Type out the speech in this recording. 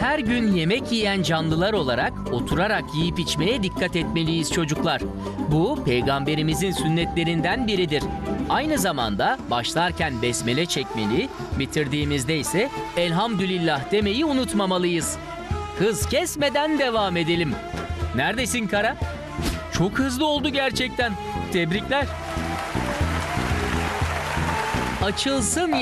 Her gün yemek yiyen canlılar olarak oturarak yiyip içmeye dikkat etmeliyiz çocuklar. Bu peygamberimizin sünnetlerinden biridir. Aynı zamanda başlarken besmele çekmeli, bitirdiğimizde ise elhamdülillah demeyi unutmamalıyız. Hız kesmeden devam edelim. Neredesin Kara? Çok hızlı oldu gerçekten. Tebrikler. Açılsın